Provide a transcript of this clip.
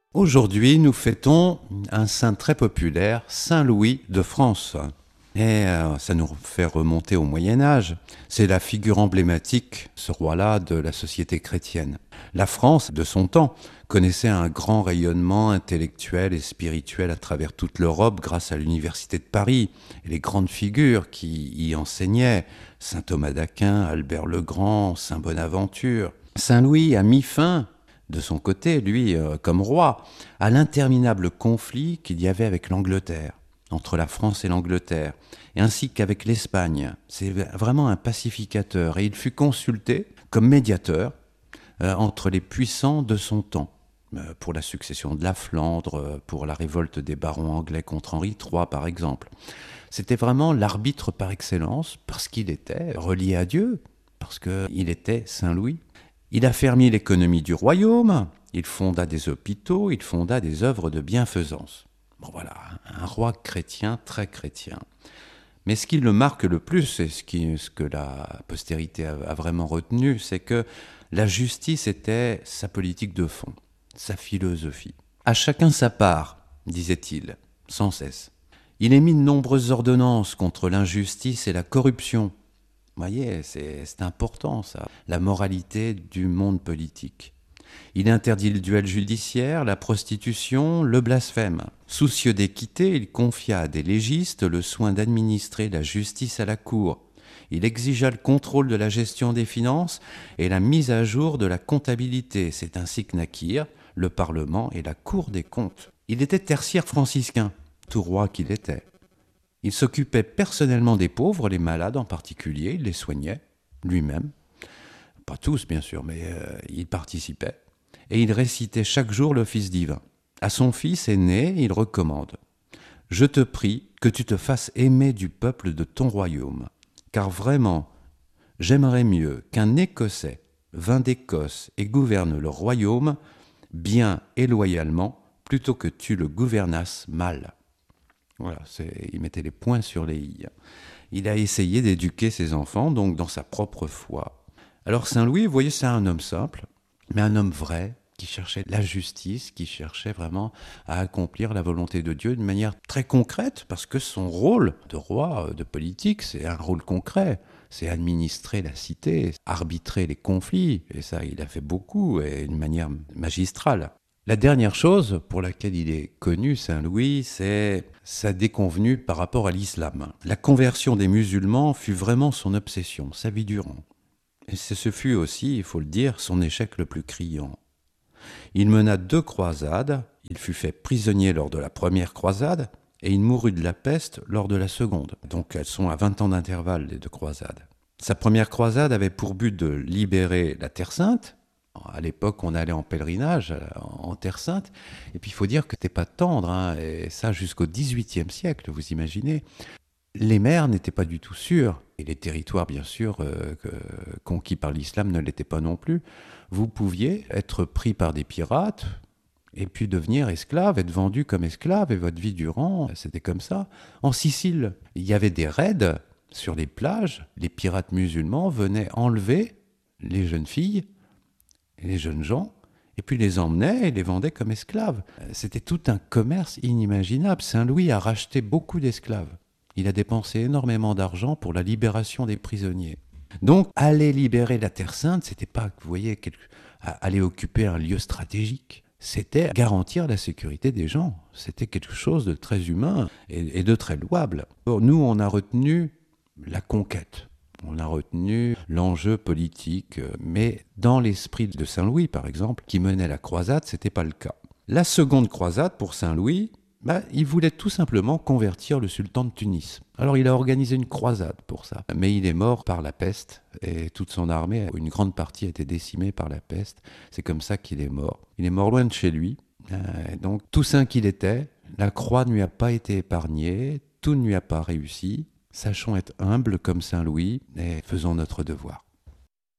Aujourd'hui, nous fêtons un saint très populaire, Saint Louis de France. Et ça nous fait remonter au Moyen Âge. C'est la figure emblématique, ce roi-là, de la société chrétienne. La France, de son temps, connaissait un grand rayonnement intellectuel et spirituel à travers toute l'Europe grâce à l'Université de Paris et les grandes figures qui y enseignaient. Saint Thomas d'Aquin, Albert le Grand, Saint Bonaventure. Saint Louis a mis fin de son côté, lui, comme roi, à l'interminable conflit qu'il y avait avec l'Angleterre, entre la France et l'Angleterre, et ainsi qu'avec l'Espagne. C'est vraiment un pacificateur, et il fut consulté comme médiateur entre les puissants de son temps, pour la succession de la Flandre, pour la révolte des barons anglais contre Henri III, par exemple. C'était vraiment l'arbitre par excellence, parce qu'il était relié à Dieu, parce qu'il était Saint Louis. Il affermit l'économie du royaume, il fonda des hôpitaux, il fonda des œuvres de bienfaisance. Bon voilà, un roi chrétien, très chrétien. Mais ce qui le marque le plus, et ce que la postérité a vraiment retenu, c'est que la justice était sa politique de fond, sa philosophie. À chacun sa part, disait-il, sans cesse. Il émit de nombreuses ordonnances contre l'injustice et la corruption. Vous voyez, c'est important ça, la moralité du monde politique. Il interdit le duel judiciaire, la prostitution, le blasphème. Soucieux d'équité, il confia à des légistes le soin d'administrer la justice à la cour. Il exigea le contrôle de la gestion des finances et la mise à jour de la comptabilité. C'est ainsi que naquirent le Parlement et la Cour des comptes. Il était tertiaire franciscain, tout roi qu'il était. Il s'occupait personnellement des pauvres, les malades en particulier, il les soignait lui-même. Pas tous, bien sûr, mais il participait. Et il récitait chaque jour l'office divin. À son fils aîné, il recommande « Je te prie que tu te fasses aimer du peuple de ton royaume, car vraiment, j'aimerais mieux qu'un Écossais vînt d'Écosse et gouverne le royaume bien et loyalement, plutôt que tu le gouvernasses mal. » Voilà, il mettait les points sur les i. Il a essayé d'éduquer ses enfants, donc dans sa propre foi. Alors Saint Louis, vous voyez, c'est un homme simple, mais un homme vrai, qui cherchait la justice, qui cherchait vraiment à accomplir la volonté de Dieu de manière très concrète, parce que son rôle de roi, de politique, c'est un rôle concret. C'est administrer la cité, arbitrer les conflits, et ça, il a fait beaucoup, et d'une manière magistrale. La dernière chose pour laquelle il est connu, Saint Louis, c'est sa déconvenue par rapport à l'islam. La conversion des musulmans fut vraiment son obsession, sa vie durant. Et ce fut aussi, il faut le dire, son échec le plus criant. Il mena 2 croisades, il fut fait prisonnier lors de la première croisade, et il mourut de la peste lors de la seconde. Donc elles sont à 20 ans d'intervalle, les 2 croisades. Sa première croisade avait pour but de libérer la Terre Sainte. À l'époque, on allait en pèlerinage en Terre Sainte. Et puis, il faut dire que c'était pas tendre, hein, et ça jusqu'au XVIIIe siècle, vous imaginez. Les mers n'étaient pas du tout sûres. Et les territoires, bien sûr, conquis par l'islam ne l'étaient pas non plus. Vous pouviez être pris par des pirates et puis devenir esclave, être vendu comme esclave, et votre vie durant, c'était comme ça. En Sicile, il y avait des raids sur les plages. Les pirates musulmans venaient enlever les jeunes filles, les jeunes gens, et puis les emmenaient et les vendaient comme esclaves. C'était tout un commerce inimaginable. Saint Louis a racheté beaucoup d'esclaves. Il a dépensé énormément d'argent pour la libération des prisonniers. Donc, aller libérer la Terre Sainte, c'était pas, vous voyez, aller occuper un lieu stratégique. C'était garantir la sécurité des gens. C'était quelque chose de très humain et de très louable. Or, nous, on a retenu la conquête. On a retenu l'enjeu politique, mais dans l'esprit de Saint Louis, par exemple, qui menait la croisade, ce n'était pas le cas. La seconde croisade, pour Saint Louis, il voulait tout simplement convertir le sultan de Tunis. Alors il a organisé une croisade pour ça, mais il est mort par la peste, et toute son armée, une grande partie a été décimée par la peste. C'est comme ça qu'il est mort. Il est mort loin de chez lui, donc tout saint qu'il était, la croix ne lui a pas été épargnée, tout ne lui a pas réussi. Sachons être humbles comme Saint Louis et faisons notre devoir.